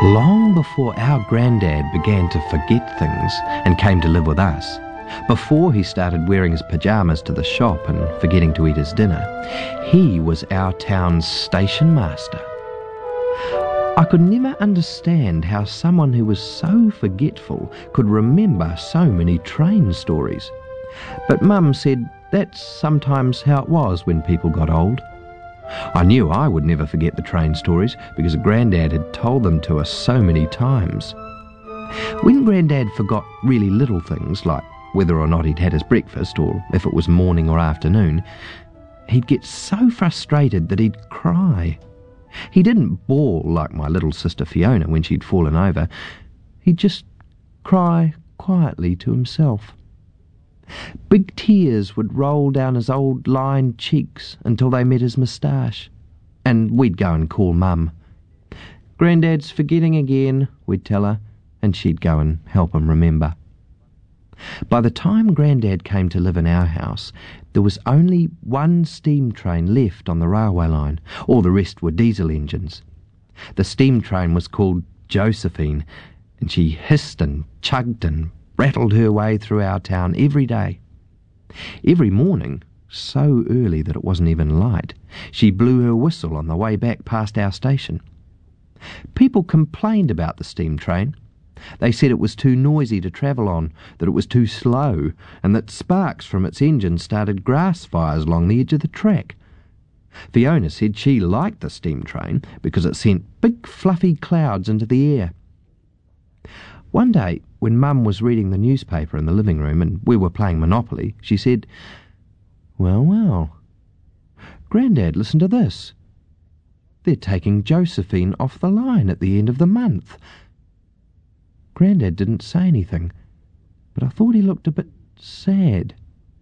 Long before our granddad began to forget things and came to live with us, before he started wearing his pyjamas to the shop and forgetting to eat his dinner, he was our town's station master. I could never understand how someone who was so forgetful could remember so many train stories. But Mum said that's sometimes how it was when people got old. I knew I would never forget the train stories because Grandad had told them to us so many times. When Grandad forgot really little things, like whether or not he'd had his breakfast or if it was morning or afternoon, he'd get so frustrated that he'd cry. He didn't bawl like my little sister Fiona when she'd fallen over. He'd just cry quietly to himself. Big tears would roll down his old lined cheeks until they met his moustache, and we'd go and call Mum. "Grandad's forgetting again," we'd tell her, and she'd go and help him remember. By the time Grandad came to live in our house, there was only one steam train left on the railway line. All the rest were diesel engines. The steam train was called Josephine, and she hissed and chugged and rattled her way through our town every day. Every morning, so early that it wasn't even light, she blew her whistle on the way back past our station. People complained about the steam train. They said it was too noisy to travel on, that it was too slow, and that sparks from its engine started grass fires along the edge of the track. Fiona said she liked the steam train because it sent big fluffy clouds into the air. One day, when Mum was reading the newspaper in the living room and we were playing Monopoly, she said, "Well, well, Grandad, listen to this. They're taking Josephine off the line at the end of the month." Grandad didn't say anything, but I thought he looked a bit sad.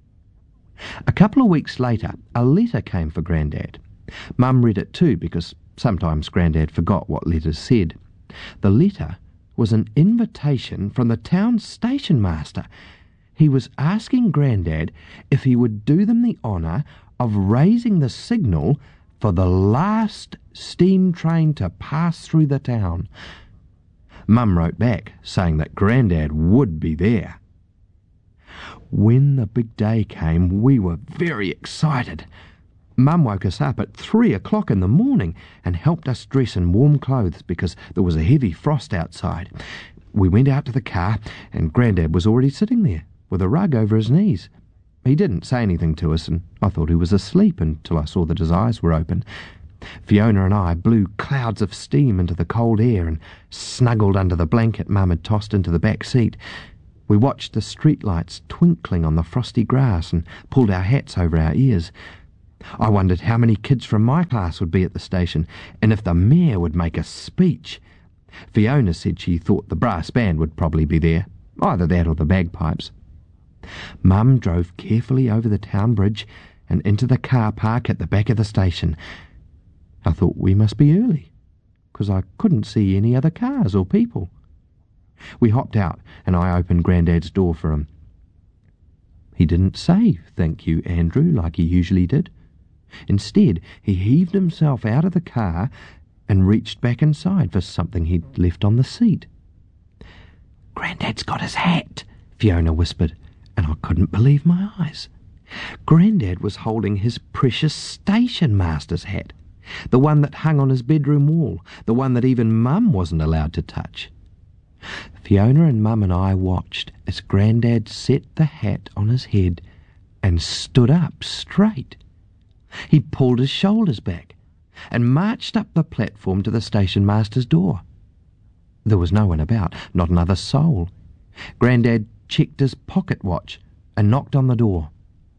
A couple of weeks later, a letter came for Grandad. Mum read it too, because sometimes Grandad forgot what letters said. The letter was an invitation from the town station master. He was asking Grandad if he would do them the honour of raising the signal for the last steam train to pass through the town. Mum wrote back saying that Grandad would be there. When the big day came, we were very excited. Mum woke us up at 3 o'clock in the morning and helped us dress in warm clothes because there was a heavy frost outside. We went out to the car and Grandad was already sitting there with a rug over his knees. He didn't say anything to us, and I thought he was asleep until I saw that his eyes were open. Fiona and I blew clouds of steam into the cold air and snuggled under the blanket Mum had tossed into the back seat. We watched the streetlights twinkling on the frosty grass and pulled our hats over our ears. I wondered how many kids from my class would be at the station and if the mayor would make a speech. Fiona said she thought the brass band would probably be there, either that or the bagpipes. Mum drove carefully over the town bridge and into the car park at the back of the station. I thought we must be early, because I couldn't see any other cars or people. We hopped out and I opened Grandad's door for him. He didn't say, "Thank you, Andrew," like he usually did. Instead, he heaved himself out of the car and reached back inside for something he'd left on the seat. "Grandad's got his hat," Fiona whispered, and I couldn't believe my eyes. Grandad was holding his precious station master's hat, the one that hung on his bedroom wall, the one that even Mum wasn't allowed to touch. Fiona and Mum and I watched as Grandad set the hat on his head and stood up straight. He pulled his shoulders back and marched up the platform to the station master's door. There was no one about, not another soul. Grandad checked his pocket watch and knocked on the door.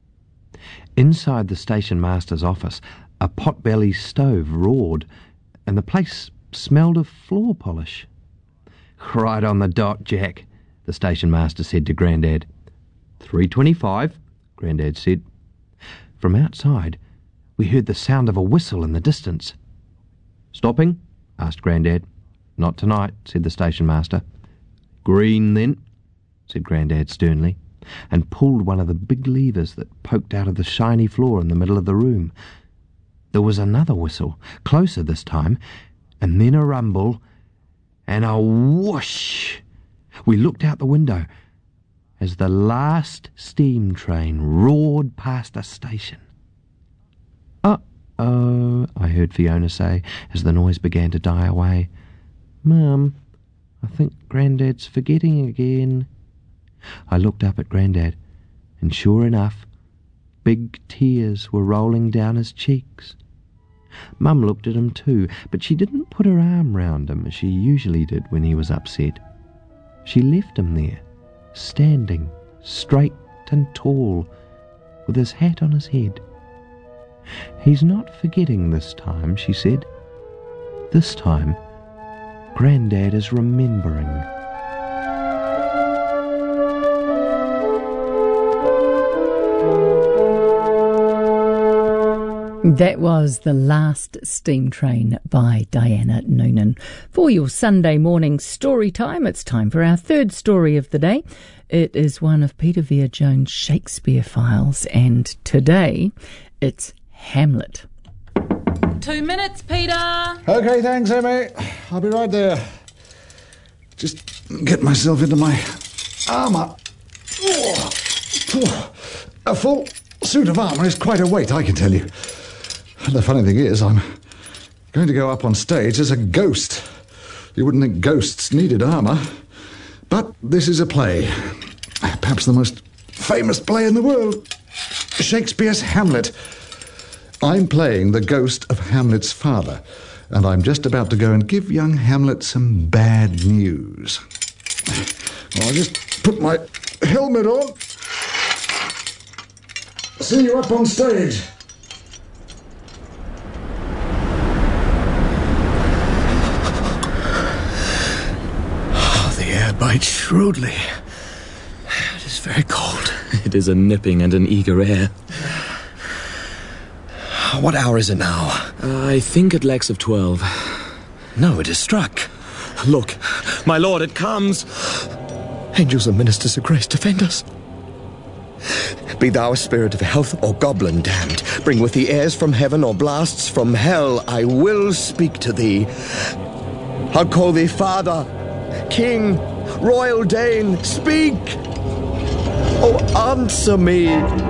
Inside the station master's office, a pot-bellied stove roared and the place smelled of floor polish. "Right on the dot, Jack," the station master said to Grandad. 3:25, Grandad said. From outside, we heard the sound of a whistle in the distance. "Stopping?" asked Grandad. "Not tonight," said the station master. "Green, then," said Grandad sternly, and pulled one of the big levers that poked out of the shiny floor in the middle of the room. There was another whistle, closer this time, and then a rumble, and a whoosh. We looked out the window as the last steam train roared past a station. "Uh-oh," I heard Fiona say as the noise began to die away. "Mum, I think Grandad's forgetting again." I looked up at Grandad, and sure enough, big tears were rolling down his cheeks. Mum looked at him too, but she didn't put her arm round him as she usually did when he was upset. She left him there, standing straight and tall, with his hat on his head. "He's not forgetting this time," she said. "This time, Grandad is remembering." That was The Last Steam Train by Diana Noonan. For your Sunday morning story time, it's time for our third story of the day. It is one of Peter Vere-Jones' Shakespeare files, and today it's Hamlet. 2 minutes, Peter. OK, thanks, Amy. I'll be right there. Just get myself into my armour. A full suit of armour is quite a weight, I can tell you. And the funny thing is, I'm going to go up on stage as a ghost. You wouldn't think ghosts needed armour. But this is a play. Perhaps the most famous play in the world. Shakespeare's Hamlet. I'm playing the ghost of Hamlet's father, and I'm just about to go and give young Hamlet some bad news. I'll just put my helmet on. See you up on stage. Bites shrewdly. It is very cold. It is a nipping and an eager air. What hour is it now? I think it lacks of 12. No, it is struck. Look, my lord, it comes. Angels and ministers of grace, defend us. Be thou a spirit of health or goblin damned, bring with thee airs from heaven or blasts from hell, I will speak to thee. I'll call thee father, king, royal Dane, speak! Oh, answer me!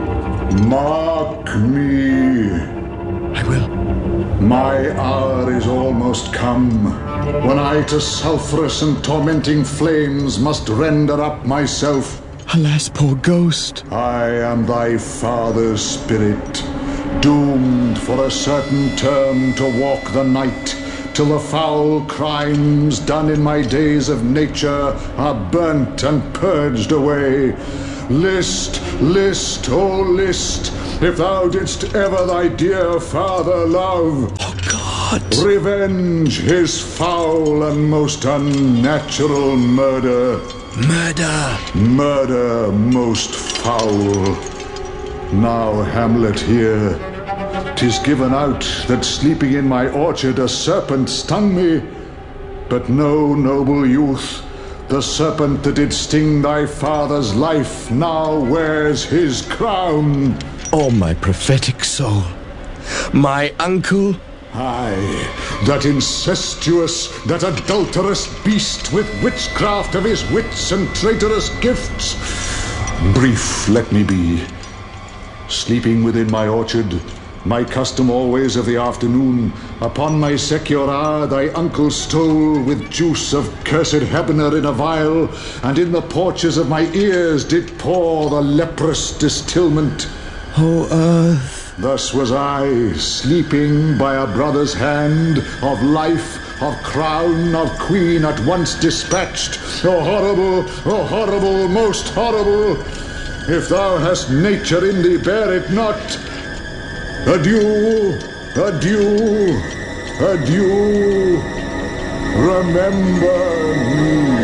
Mark me. I will. My hour is almost come, when I to sulphurous and tormenting flames must render up myself. Alas, poor ghost. I am thy father's spirit, doomed for a certain term to walk the night, till the foul crimes done in my days of nature are burnt and purged away. List, list, oh list, if thou didst ever thy dear father love. Oh God! Revenge his foul and most unnatural murder. Murder! Murder most foul. Now, Hamlet, here, 'tis given out that sleeping in my orchard a serpent stung me. But no, noble youth, the serpent that did sting thy father's life now wears his crown. Oh, my prophetic soul. My uncle? Aye, that incestuous, that adulterous beast with witchcraft of his wits and traitorous gifts. Brief let me be. Sleeping within my orchard, my custom always of the afternoon, upon my secure hour thy uncle stole with juice of cursed Hebner in a vial, and in the porches of my ears did pour the leprous distilment. O earth! Thus was I, sleeping by a brother's hand, of life, of crown, of queen at once dispatched. Oh horrible, most horrible! If thou hast nature in thee, bear it not. Adieu, adieu, adieu. Remember me.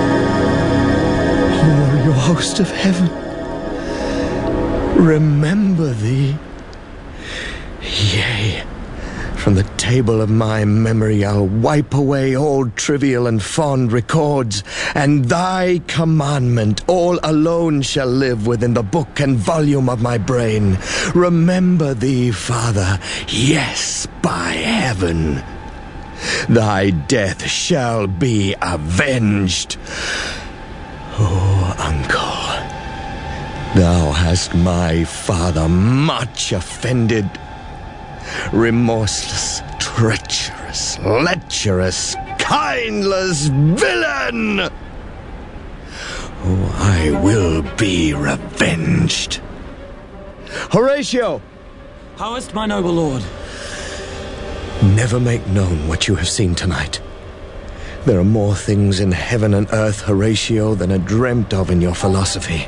Oh, your host of heaven, remember thee. Yea, from the table of my memory I'll wipe away all trivial and fond records, and thy commandment all alone shall live within the book and volume of my brain. Remember thee, Father, yes, by heaven. Thy death shall be avenged. Oh, uncle, thou hast my father much offended. Remorseless, treacherous, lecherous, kindless villain! Oh, I will be revenged. Horatio! How is't, my noble lord? Never make known what you have seen tonight. There are more things in heaven and earth, Horatio, than are dreamt of in your philosophy.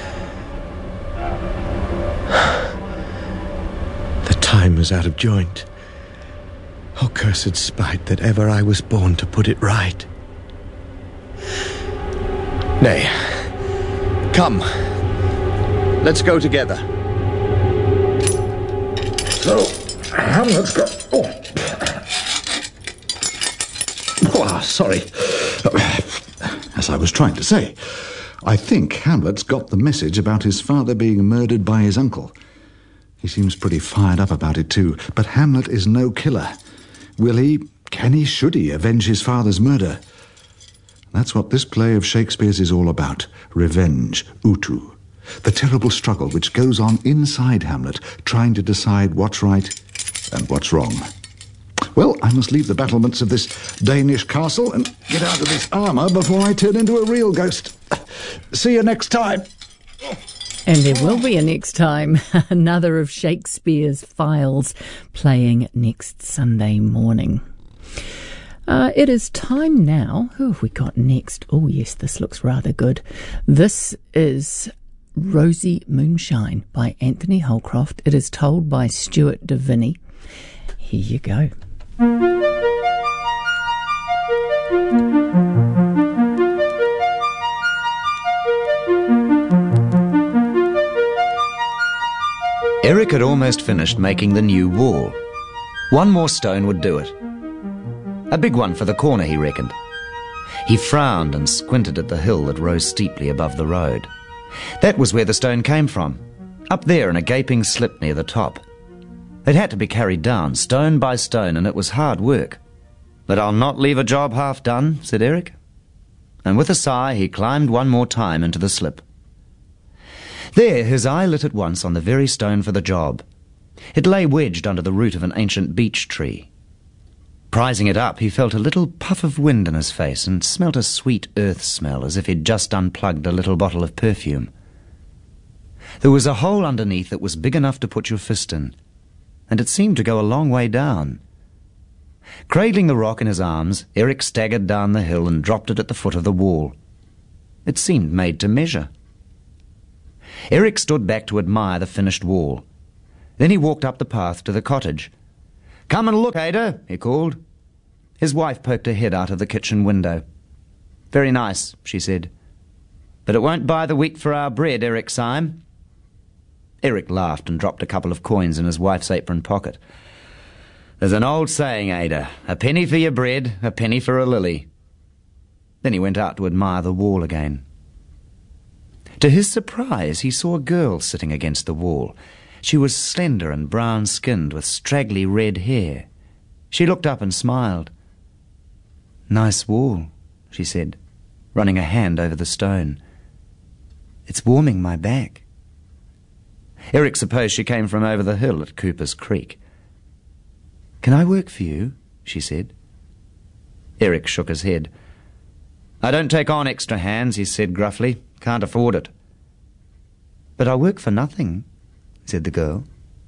The time is out of joint. Oh, cursed spite that ever I was born to put it right. Nay, come, let's go together. So, Hamlet's got... sorry. As I was trying to say, I think Hamlet's got the message about his father being murdered by his uncle. He seems pretty fired up about it too, but Hamlet is no killer. Will he, can he, should he avenge his father's murder? That's what this play of Shakespeare's is all about. Revenge, Utu. The terrible struggle which goes on inside Hamlet, trying to decide what's right and what's wrong. Well, I must leave the battlements of this Danish castle and get out of this armour before I turn into a real ghost. See you next time. And there will be a next time. Another of Shakespeare's files playing next Sunday morning. It is time now. Who have we got next? Oh, yes, this looks rather good. This is Rosy Moonshine by Anthony Holcroft. It is told by Stuart De Viney. Here you go. Eric had almost finished making the new wall. One more stone would do it. A big one for the corner, he reckoned. He frowned and squinted at the hill that rose steeply above the road. That was where the stone came from, up there in a gaping slip near the top. It had to be carried down, stone by stone, and it was hard work. But I'll not leave a job half done, said Eric. And with a sigh, he climbed one more time into the slip. There, his eye lit at once on the very stone for the job. It lay wedged under the root of an ancient beech tree. Prizing it up, he felt a little puff of wind in his face and smelt a sweet earth smell as if he'd just unplugged a little bottle of perfume. There was a hole underneath that was big enough to put your fist in, and it seemed to go a long way down. Cradling the rock in his arms, Eric staggered down the hill and dropped it at the foot of the wall. It seemed made to measure. Eric stood back to admire the finished wall. Then he walked up the path to the cottage. "Come and look, Ada," he called. His wife poked her head out of the kitchen window. "Very nice," she said. "But it won't buy the wheat for our bread, Eric Syme." Eric laughed and dropped a couple of coins in his wife's apron pocket. "There's an old saying, Ada, a penny for your bread, a penny for a lily." Then he went out to admire the wall again. To his surprise, he saw a girl sitting against the wall. She was slender and brown-skinned with straggly red hair. She looked up and smiled. "Nice wall," she said, running a hand over the stone. "It's warming my back." Eric supposed she came from over the hill at Cooper's Creek. "Can I work for you?" she said. Eric shook his head. "I don't take on extra hands," he said gruffly. "Can't afford it." "But I work for nothing," said the girl.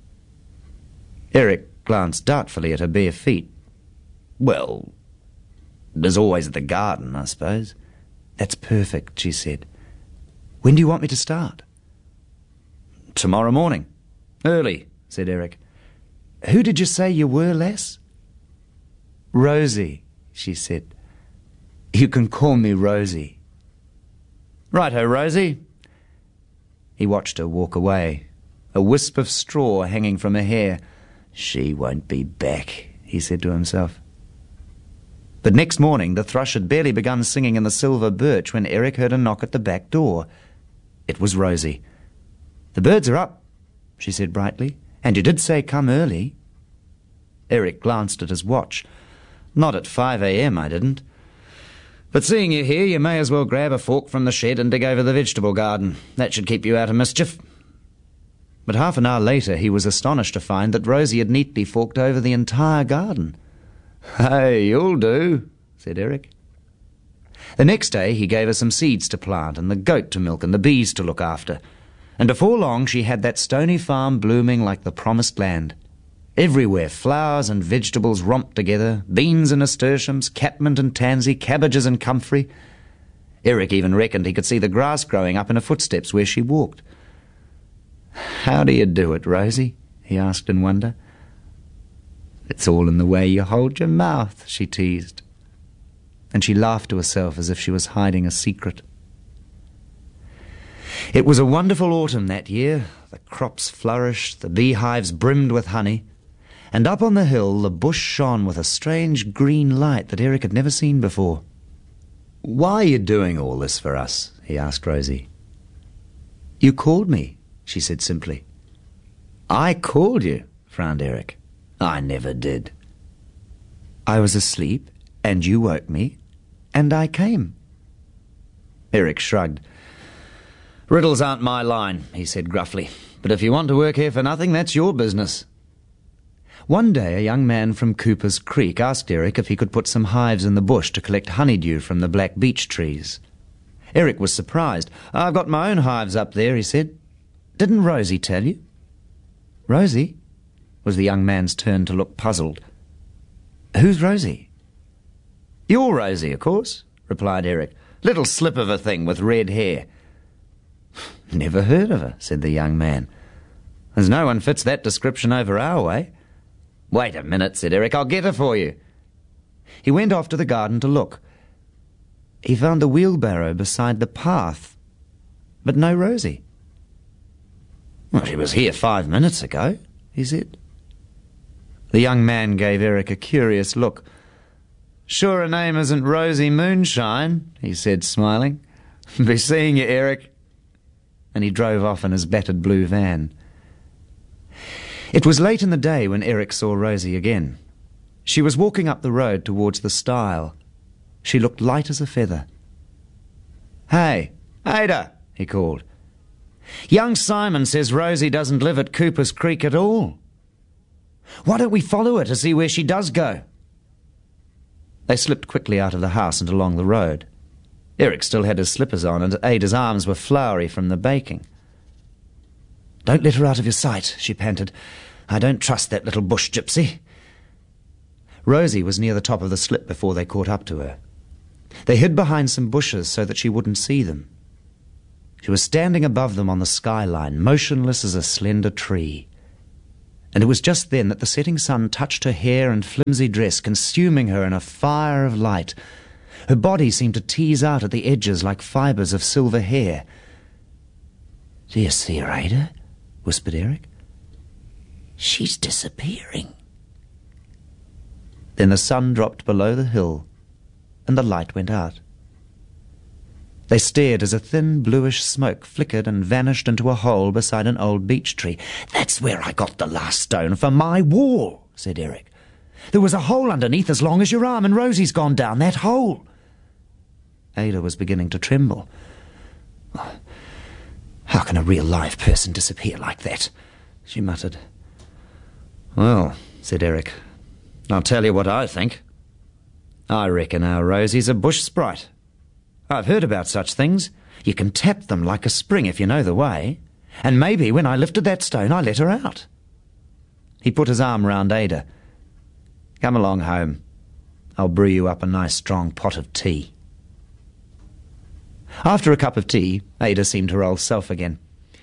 Eric glanced doubtfully at her bare feet. "Well, there's always the garden, I suppose." "That's perfect," she said. "When do you want me to start?" "Tomorrow morning. Early," said Eric. "Who did you say you were, lass?" "Rosie," she said. "You can call me Rosie." "Righto, Rosie." He watched her walk away, a wisp of straw hanging from her hair. "She won't be back," he said to himself. But next morning the thrush had barely begun singing in the silver birch when Eric heard a knock at the back door. It was Rosie. "The birds are up," she said brightly. "And you did say come early." Eric glanced at his watch. Not at 5 a.m. I didn't. But seeing you here, you may as well grab a fork from the shed and dig over the vegetable garden. That should keep you out of mischief. But half an hour later, he was astonished to find that Rosie had neatly forked over the entire garden. "Hey, you'll do," said Eric. The next day, he gave her some seeds to plant and the goat to milk and the bees to look after. And before long, she had that stony farm blooming like the promised land. Everywhere, flowers and vegetables romped together, beans and nasturtiums, catmint and tansy, cabbages and comfrey. Eric even reckoned he could see the grass growing up in her footsteps where she walked. "How do you do it, Rosie?" he asked in wonder. "It's all in the way you hold your mouth," she teased. And she laughed to herself as if she was hiding a secret. It was a wonderful autumn that year. The crops flourished, the beehives brimmed with honey, and up on the hill the bush shone with a strange green light that Eric had never seen before. "Why are you doing all this for us?" he asked Rosie. "You called me," she said simply. "I called you?" frowned Eric. "I never did." "I was asleep, and you woke me, and I came." Eric shrugged. "Riddles aren't my line," he said gruffly. "But if you want to work here for nothing, that's your business." One day a young man from Cooper's Creek asked Eric if he could put some hives in the bush to collect honeydew from the black beech trees. Eric was surprised. "I've got my own hives up there," he said. "Didn't Rosie tell you?" "Rosie?" was the young man's turn to look puzzled. "Who's Rosie?" "You're Rosie, of course," replied Eric. "Little slip of a thing with red hair." "Never heard of her," said the young man. "There's no one fits that description over our way." "Wait a minute," said Eric. "I'll get her for you." He went off to the garden to look. He found the wheelbarrow beside the path, but no Rosie. "Well, she was here 5 minutes ago," he said. The young man gave Eric a curious look. "Sure her name isn't Rosie Moonshine," he said, smiling. "Be seeing you, Eric." And he drove off in his battered blue van. It was late in the day when Eric saw Rosie again. She was walking up the road towards the stile. She looked light as a feather. "Hey, Ada," he called. "Young Simon says Rosie doesn't live at Cooper's Creek at all. Why don't we follow her to see where she does go?" They slipped quickly out of the house and along the road. Eric still had his slippers on, and Ada's arms were floury from the baking. "Don't let her out of your sight," she panted. "I don't trust that little bush gypsy." Rosie was near the top of the slip before they caught up to her. They hid behind some bushes so that she wouldn't see them. She was standing above them on the skyline, motionless as a slender tree. And it was just then that the setting sun touched her hair and flimsy dress, consuming her in a fire of light. Her body seemed to tease out at the edges like fibres of silver hair. "Do you see her, Ada?" whispered Eric. "She's disappearing." Then the sun dropped below the hill, and the light went out. They stared as a thin bluish smoke flickered and vanished into a hole beside an old beech tree. "That's where I got the last stone for my wall," said Eric. "There was a hole underneath as long as your arm, and Rosie's gone down that hole." Ada was beginning to tremble. "How can a real live person disappear like that?" she muttered. "Well," said Eric, "I'll tell you what I think. I reckon our Rosie's a bush sprite. I've heard about such things. You can tap them like a spring if you know the way. And maybe when I lifted that stone, I let her out." He put his arm round Ada. "Come along home. I'll brew you up a nice strong pot of tea." After a cup of tea, Ada seemed her old self again.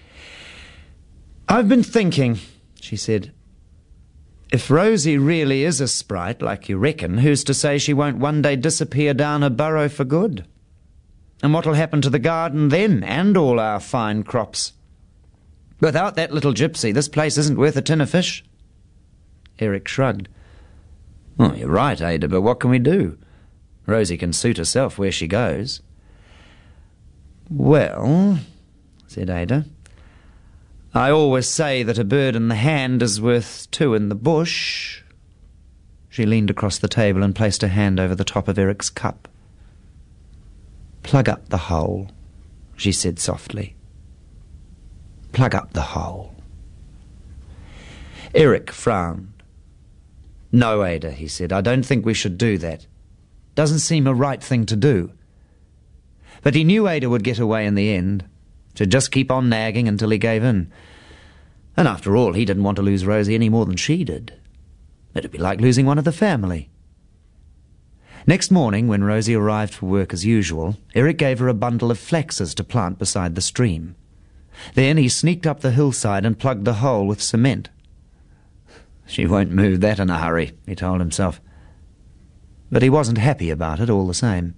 "I've been thinking," she said. "If Rosie really is a sprite, like you reckon, who's to say she won't one day disappear down her burrow for good? And what'll happen to the garden then, and all our fine crops? Without that little gypsy, this place isn't worth a tin of fish." Eric shrugged. "Well, you're right, Ada, but what can we do? Rosie can suit herself where she goes." "Well," said Ada, "I always say that a bird in the hand is worth two in the bush." She leaned across the table and placed her hand over the top of Eric's cup. "Plug up the hole," she said softly. "Plug up the hole." Eric frowned. "No, Ada," he said, "I don't think we should do that. Doesn't seem a right thing to do." But he knew Ada would get away in the end, to just keep on nagging until he gave in. And after all, he didn't want to lose Rosie any more than she did. It'd be like losing one of the family. Next morning, when Rosie arrived for work as usual, Eric gave her a bundle of flaxes to plant beside the stream. Then he sneaked up the hillside and plugged the hole with cement. "She won't move that in a hurry," he told himself. But he wasn't happy about it all the same.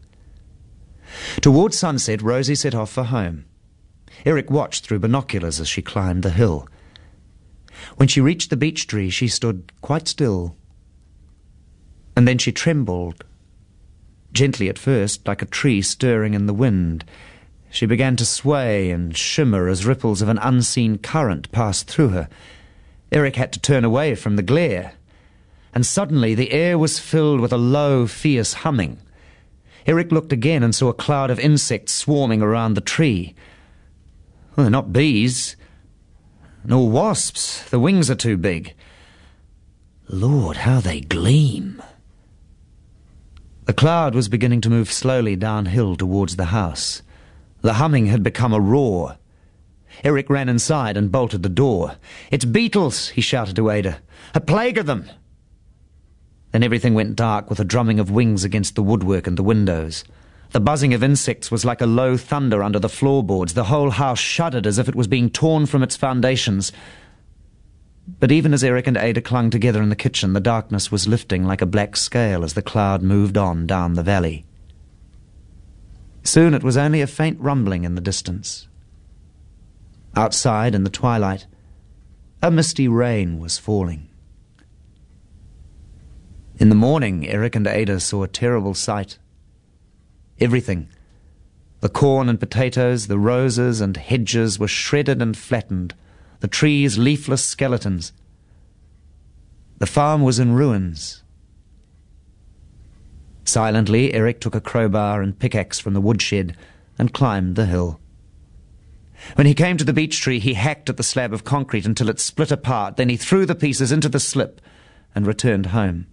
Towards sunset, Rosie set off for home. Eric watched through binoculars as she climbed the hill. When she reached the beech tree, she stood quite still. And then she trembled. Gently at first, like a tree stirring in the wind, she began to sway and shimmer as ripples of an unseen current passed through her. Eric had to turn away from the glare. And suddenly the air was filled with a low, fierce humming. Eric looked again and saw a cloud of insects swarming around the tree. Well, they're not bees, nor wasps. The wings are too big. Lord, how they gleam. The cloud was beginning to move slowly downhill towards the house. The humming had become a roar. Eric ran inside and bolted the door. "It's beetles," he shouted to Ada. "A plague of them." Then everything went dark with a drumming of wings against the woodwork and the windows. The buzzing of insects was like a low thunder under the floorboards. The whole house shuddered as if it was being torn from its foundations. But even as Eric and Ada clung together in the kitchen, the darkness was lifting like a black scale as the cloud moved on down the valley. Soon it was only a faint rumbling in the distance. Outside, in the twilight, a misty rain was falling. In the morning, Eric and Ada saw a terrible sight. Everything, the corn and potatoes, the roses and hedges, were shredded and flattened, the trees leafless skeletons. The farm was in ruins. Silently, Eric took a crowbar and pickaxe from the woodshed and climbed the hill. When he came to the beech tree, he hacked at the slab of concrete until it split apart. Then he threw the pieces into the slip and returned home.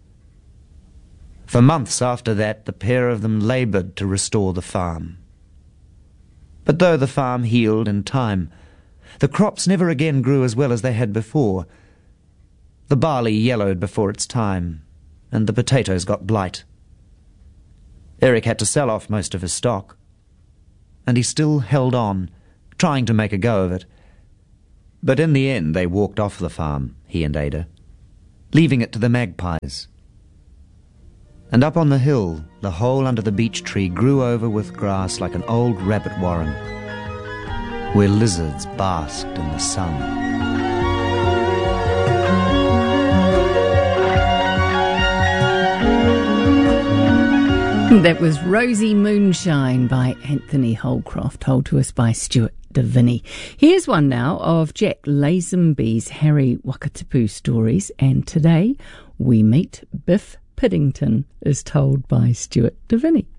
For months after that, the pair of them laboured to restore the farm. But though the farm healed in time, the crops never again grew as well as they had before. The barley yellowed before its time, and the potatoes got blight. Eric had to sell off most of his stock, and he still held on, trying to make a go of it. But in the end they walked off the farm, he and Ada, leaving it to the magpies. And up on the hill, the hole under the beech tree grew over with grass like an old rabbit warren, where lizards basked in the sun. That was Rosie Moonshine by Anthony Holcroft, told to us by Stuart Deviney. Here's one now of Jack Lazenby's Harry Wakatipu stories, and today we meet Biff Piddington, is told by Stuart Deviney.